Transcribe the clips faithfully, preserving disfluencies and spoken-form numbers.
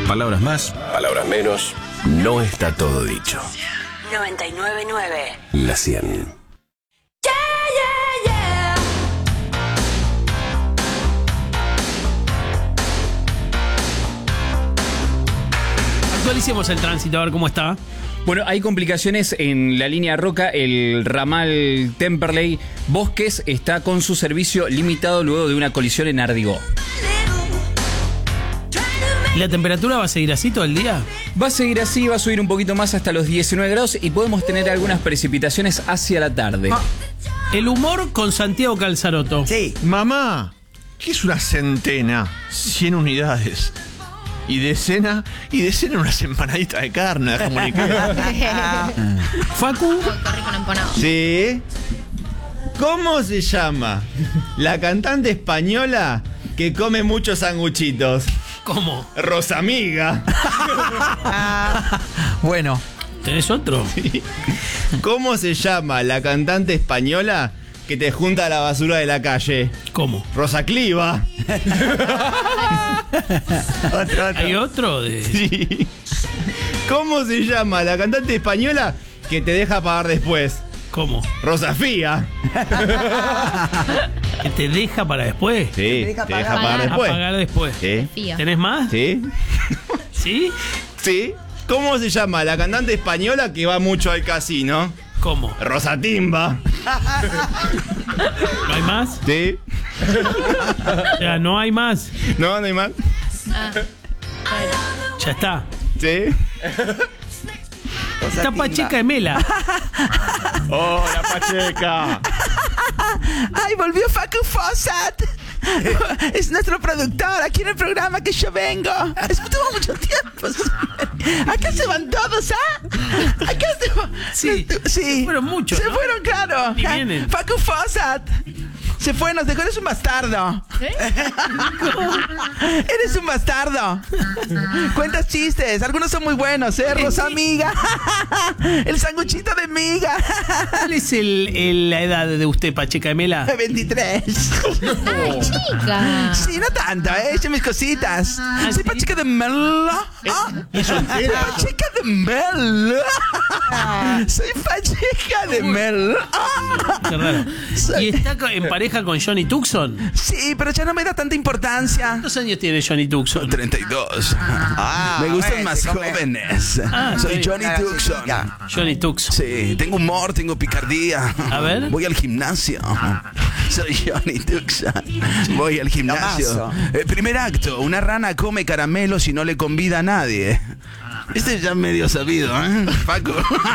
Palabras más, palabras menos. No está todo dicho. noventa y nueve punto nueve. La cien. Actualicemos el tránsito, a ver cómo está. Bueno, hay complicaciones en la línea Roca. El ramal Temperley Bosques está con su servicio limitado luego de una colisión en Ardigó. ¿Y la temperatura va a seguir así todo el día? Va a seguir así, va a subir un poquito más hasta los diecinueve grados y podemos tener algunas precipitaciones hacia la tarde. Ah, el humor con Santiago Calzaroto. Sí. Mamá, ¿qué es una centena? cien unidades. Y de cena, y de cena unas empanaditas de carne, de jamón y queso. Facu. Sí. ¿Cómo se llama la cantante española que come muchos sanguchitos? ¿Cómo? Rosamiga. Bueno. ¿Tenés otro? Sí. ¿Cómo se llama la cantante española que te junta la basura de la calle? ¿Cómo? Rosa Cliva. otro, otro. ¿Hay otro? De... Sí. ¿Cómo se llama la cantante española que te deja pagar después? ¿Cómo? Rosa Fía. ¿Que te deja para después? Sí, te deja, te deja pagar, pagar después. después. A pagar después. Sí. ¿Tenés más? Sí. ¿Sí? Sí. ¿Cómo se llama la cantante española que va mucho al casino? ¿Cómo? Rosa Timba. ¿No hay más? Sí. O sea, no hay más. No, no hay más. Ah, bueno. Ya está. Sí. Está Pacheca de Mela. ¡Hola, Pacheca! ¡Ay, volvió Facu Fossat! Es nuestro productor aquí en el programa que yo vengo. Estuvo mucho tiempo. Acá se van todos, ¿ah? Acá se van. Sí, sí. Se fueron muchos. Se ¿no? fueron, claro. Ni vienen. Facu Fossat. Se fue, nos dejó, eres un bastardo. ¿Eh? Eres un bastardo. Cuentas chistes, algunos son muy buenos, ¿eh? Rosa Amiga. El sanguchito de miga. ¿Cuál es el, el, la edad de usted, Pacheca de Mela? veintitrés. ¡Ay, chica! Sí, no tanto, ¿eh? Echen mis cositas. ¿Ah, Soy sí? Pacheca de Mela. Ah, Pacheca de Mela. Soy Pacheca de Mela. Qué raro. Soy- ¿Y está co- en pareja con Johnny Tucson? Sí, pero ya no me da tanta importancia. ¿Cuántos años tiene Johnny Tucson? treinta y dos. Ah, Me gustan bueno, más se come. jóvenes. Ah, Soy sí. Johnny Tucson. Johnny Tucson. Sí, tengo humor, tengo picardía. A ver. Voy al gimnasio. Soy Johnny Tucson. Voy al gimnasio. Tomazo. Eh, primer acto, una rana come caramelos y no le convida a nadie. Este es ya medio sabido, ¿eh? Paco.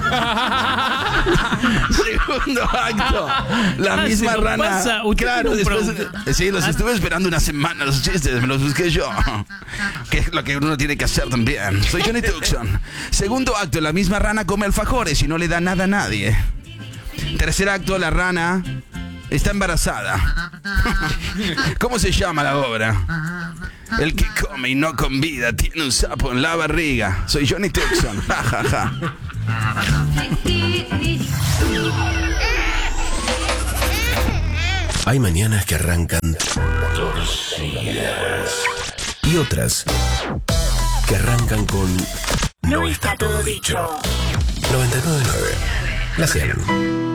Segundo acto. La Ah, misma se lo rana. pasa. Usted Claro, tiene un después. producto. Sí, los Ah. estuve esperando una semana, los chistes, me los busqué yo. Que es lo que uno tiene que hacer también. Soy Johnny Tucson. Segundo acto, la misma rana come alfajores y no le da nada a nadie. Tercer acto, la rana está embarazada. ¿Cómo se llama la obra? El que come y no convida tiene un sapo en la barriga. Soy Johnny Tucson. Ja, ja, ja. Hay mañanas que arrancan torcidas y otras que arrancan con No está todo dicho. noventa y nueve punto nueve. La cien.